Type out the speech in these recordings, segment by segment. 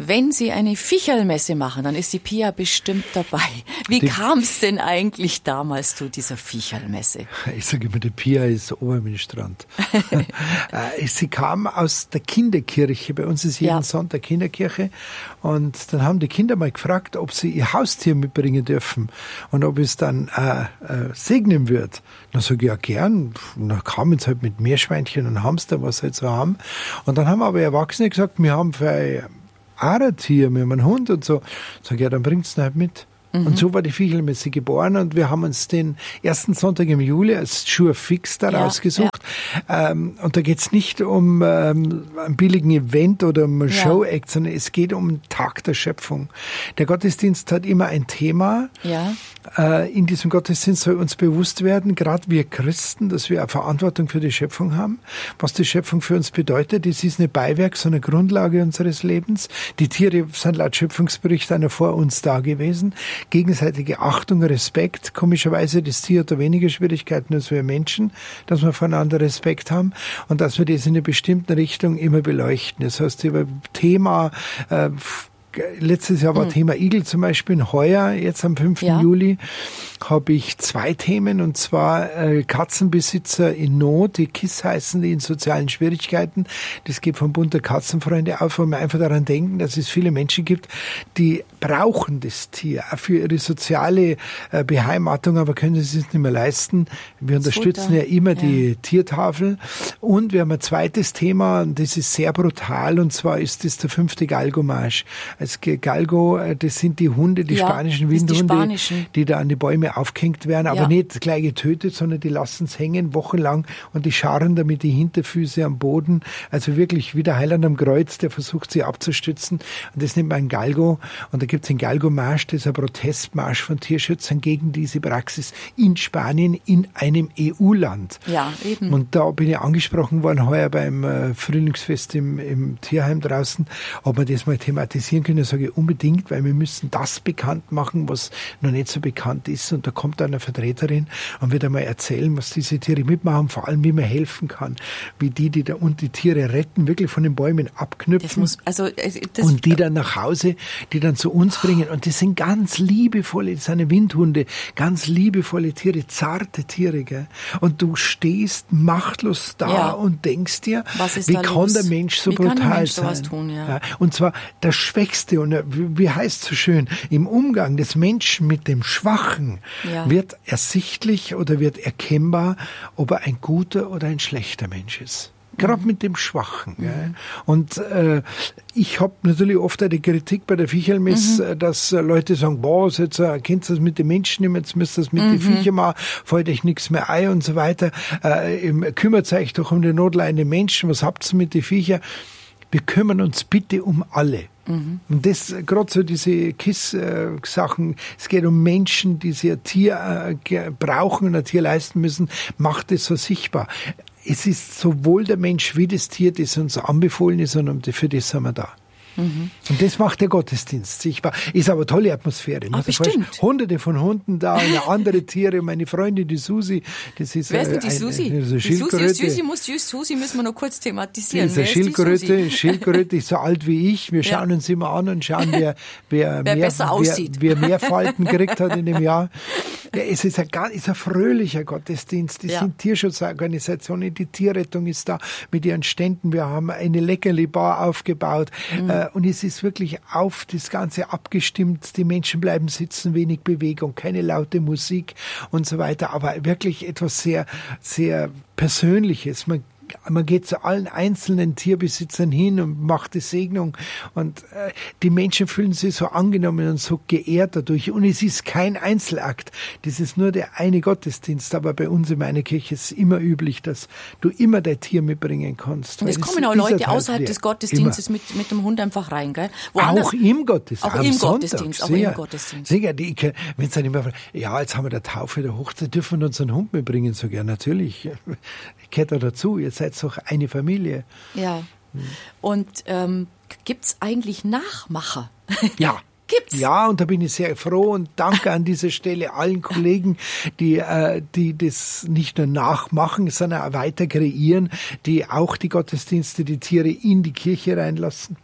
Wenn Sie eine Vicherlmesse machen, dann ist die Pia bestimmt dabei. Wie kam es denn eigentlich damals zu dieser Vicherlmesse? Ich sage immer, die Pia ist Obermünstrand. Sie kam aus der Kinderkirche. Bei uns ist jeden Sonntag Kinderkirche. Und dann haben die Kinder mal gefragt, ob sie ihr Haustier mitbringen dürfen und ob es dann segnen wird. Dann sage ich, ja gern. Und dann kamen sie halt mit Meerschweinchen und Hamster, was sie halt so haben. Und dann haben aber Erwachsene gesagt, wir haben für ein Tier, wir haben einen Hund und so. Sag ich, ja, dann bringt's ihn halt mit. Und so war die Vicherlmesse geboren und wir haben uns den ersten Sonntag im Juli als Jour fix da rausgesucht. Ja. Und da geht's nicht um einen billigen Event oder um einen Show-Act, sondern es geht um den Tag der Schöpfung. Der Gottesdienst hat immer ein Thema. Ja. In diesem Gottesdienst soll uns bewusst werden, gerade wir Christen, dass wir eine Verantwortung für die Schöpfung haben. Was die Schöpfung für uns bedeutet, das ist nicht Beiwerk, sondern Grundlage unseres Lebens. Die Tiere sind laut Schöpfungsbericht einer vor uns da gewesen. Gegenseitige Achtung, Respekt. Komischerweise, das Tier hat da weniger Schwierigkeiten als wir Menschen, dass wir voneinander Respekt haben und dass wir das in einer bestimmten Richtung immer beleuchten. Das heißt, über Thema letztes Jahr war Thema Igel zum Beispiel. Heuer, jetzt am 5. Juli, habe ich 2 Themen, und zwar Katzenbesitzer in Not, die KISS heißen, die in sozialen Schwierigkeiten. Das geht vom Bund der Katzenfreunde auf, wo wir einfach daran denken, dass es viele Menschen gibt, die brauchen das Tier auch für ihre soziale Beheimatung, aber können es sich nicht mehr leisten. Wir unterstützen ja immer die Tiertafel. Und wir haben ein zweites Thema, und das ist sehr brutal, und zwar ist das der 5. Galgo-Marsch. Als Galgo, das sind die Hunde, die spanischen Windhunde, die da an die Bäume aufgehängt werden, aber nicht gleich getötet, sondern die lassen es hängen, wochenlang, und die scharren damit die Hinterfüße am Boden. Also wirklich wie der Heiland am Kreuz, der versucht, sie abzustützen. Und das nennt man Galgo. Und da gibt es den Galgo-Marsch, das ist ein Protestmarsch von Tierschützern gegen diese Praxis in Spanien, in einem EU-Land. Ja, eben. Und da bin ich angesprochen worden, heuer beim Frühlingsfest im Tierheim draußen, ob wir das mal thematisieren können. Da sage ich unbedingt, weil wir müssen das bekannt machen, was noch nicht so bekannt ist. Und da kommt dann eine Vertreterin und wird einmal erzählen, was diese Tiere mitmachen, vor allem wie man helfen kann, wie die da und die Tiere retten, wirklich von den Bäumen abknüpfen. Und die dann nach Hause, die dann zu uns bringen. Und das sind ganz liebevolle, das sind Windhunde, ganz liebevolle Tiere, zarte Tiere, gell? Und du stehst machtlos da und denkst dir, wie kann der Mensch so brutal sein? Tun, Und zwar der Schwächste, und wie heißt es so schön, im Umgang des Menschen mit dem Schwachen wird ersichtlich oder wird erkennbar, ob er ein guter oder ein schlechter Mensch ist. Gerade mit dem Schwachen. Gell? Und ich habe natürlich oft eine Kritik bei der Vicherlmesse, dass Leute sagen, boah, jetzt kennt ihr das mit den Menschen nicht mehr, jetzt müsst ihr das mit den Viechern machen, fällt euch nichts mehr ein und so weiter. Kümmert euch doch um die notleidenden Menschen, was habt ihr mit den Viechern? Wir kümmern uns bitte um alle. Und das, gerade so diese KISS-Sachen, es geht um Menschen, die sich ein Tier brauchen und ein Tier leisten müssen, macht es so sichtbar. Es ist sowohl der Mensch wie das Tier, das uns anbefohlen ist, und für das sind wir da. Und das macht der Gottesdienst sichtbar. Ist aber eine tolle Atmosphäre. Bestimmt. Hunderte von Hunden da, andere Tiere. Meine Freundin, die Susi, das ist wer ist denn die Susi? Die Susi müssen wir noch kurz thematisieren. Diese Schildkröte ist so alt wie ich. Wir schauen uns immer an und schauen, wer besser aussieht. Wer mehr Falten gekriegt hat in dem Jahr. Ja, es ist ein fröhlicher Gottesdienst. Das sind Tierschutzorganisationen, die Tierrettung ist da mit ihren Ständen. Wir haben eine Leckerli-Bar aufgebaut. Und es ist wirklich auf das Ganze abgestimmt. Die Menschen bleiben sitzen, wenig Bewegung, keine laute Musik und so weiter. Aber wirklich etwas sehr, sehr Persönliches. Man geht zu allen einzelnen Tierbesitzern hin und macht die Segnung. Und die Menschen fühlen sich so angenommen und so geehrt dadurch. Und es ist kein Einzelakt. Das ist nur der eine Gottesdienst. Aber bei uns in meiner Kirche ist es immer üblich, dass du immer dein Tier mitbringen kannst. Und es kommen auch Leute außerhalb des Gottesdienstes mit dem Hund einfach rein, gell? Auch im Gottesdienst. Auch im Gottesdienst. Sicher, wenn es dann immer fragt, ja, jetzt haben wir der Taufe, der Hochzeit, dürfen wir unseren Hund mitbringen? So, ja, natürlich. Gehört da dazu. Ihr seid doch eine Familie. Ja. Und gibt's eigentlich Nachmacher? Ja. Gibt's? Ja, und da bin ich sehr froh und danke an dieser Stelle allen Kollegen, die das nicht nur nachmachen, sondern auch weiter kreieren, die auch die Gottesdienste, die Tiere in die Kirche reinlassen.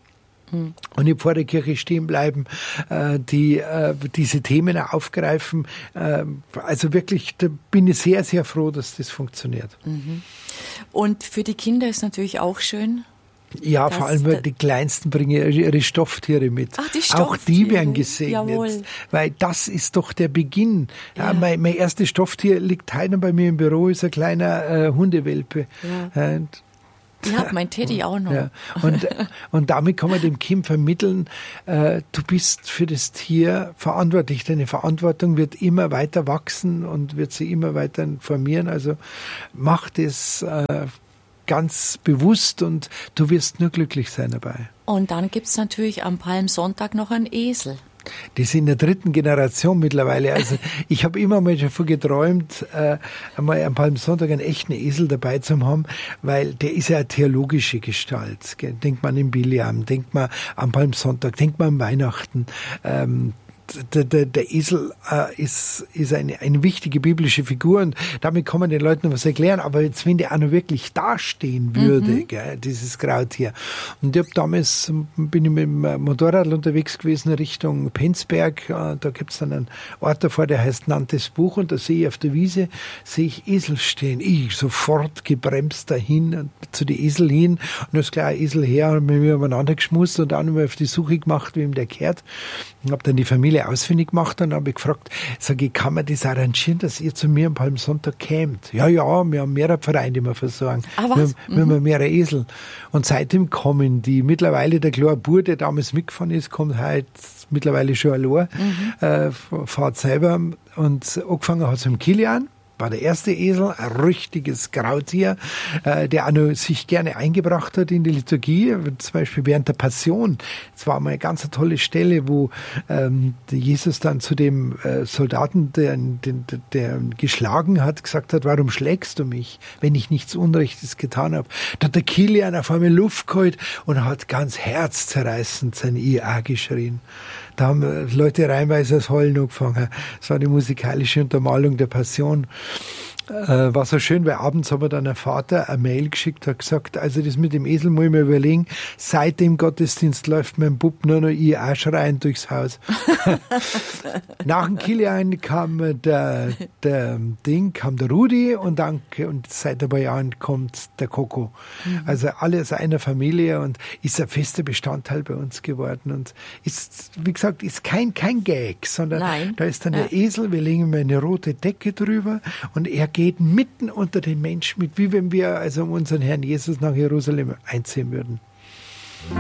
und in vor der Kirche stehen bleiben, die diese Themen aufgreifen. Also wirklich, da bin ich sehr, sehr froh, dass das funktioniert. Und für die Kinder ist natürlich auch schön. Ja, vor allem die Kleinsten bringen ihre Stofftiere mit. Ach, die Stofftiere. Auch die werden gesegnet. Jawohl. Weil das ist doch der Beginn. Ja, mein erstes Stofftier liegt heute bei mir im Büro, ist ein kleiner Hundewelpe. Ja. Ich habe mein Teddy auch noch. Ja. Und damit kann man dem Kind vermitteln, du bist für das Tier verantwortlich. Deine Verantwortung wird immer weiter wachsen und wird sie immer weiter formieren. Also mach das ganz bewusst und du wirst nur glücklich sein dabei. Und dann gibt's natürlich am Palmsonntag noch einen Esel. Die sind in der 3. Generation mittlerweile. Also ich habe immer mal davon geträumt, einmal am Palmsonntag einen echten Esel dabei zu haben, weil der ist ja eine theologische Gestalt. Denkt man an Bileam, denkt man am Palmsonntag, denkt man an Weihnachten. Der Esel ist eine wichtige biblische Figur und damit kann man den Leuten was erklären. Aber jetzt, wenn der auch noch wirklich dastehen würde, gell, dieses Krautier. Und ich bin ich mit dem Motorrad unterwegs gewesen Richtung Penzberg. Da gibt's dann einen Ort davor, der heißt Nantes Buch, und da sehe ich auf der Wiese, Esel stehen. Ich sofort gebremst dahin, zu den Esel hin, und da ist gleich ein Esel her, und mit mir umeinander geschmust und dann mal auf die Suche gemacht, wem der kehrt. Und habe dann die Familie ausfindig gemacht und habe gefragt, sage ich, kann man das arrangieren, dass ihr zu mir am Palmsonntag kämt? Ja, wir haben mehrere Vereine, die wir versorgen. Wir haben mehrere Esel. Und seitdem kommen die. Mittlerweile der kleine Bub, der damals mitgefahren ist, kommt heute mittlerweile schon allein, fährt selber, und angefangen hat es mit Kilian. War der erste Esel, ein richtiges Krautier, der auch noch sich gerne eingebracht hat in die Liturgie, zum Beispiel während der Passion. Es war mal eine ganz tolle Stelle, wo Jesus dann zu dem Soldaten, der geschlagen hat, gesagt hat, warum schlägst du mich, wenn ich nichts Unrechtes getan habe? Da hat der Kilian auf einmal Luft geholt und hat ganz herzzerreißend sein IA geschrien. Da haben Leute reihenweise das Heulen angefangen. Das war die musikalische Untermalung der Passion. War so schön, weil abends hat mir dann ein Vater eine Mail geschickt, hat gesagt, also das mit dem Esel muss ich mir überlegen, seit dem Gottesdienst läuft mein Bub nur noch IA schreiend durchs Haus. Nach dem Kilian kam der Rudi und seit ein paar Jahren kommt der Coco. Also alles einer Familie und ist ein fester Bestandteil bei uns geworden und ist, wie gesagt, ist kein Gag, sondern da ist dann der Esel, wir legen ihm eine rote Decke drüber und er geht mitten unter den Menschen mit, wie wenn wir also unseren Herrn Jesus nach Jerusalem einziehen würden.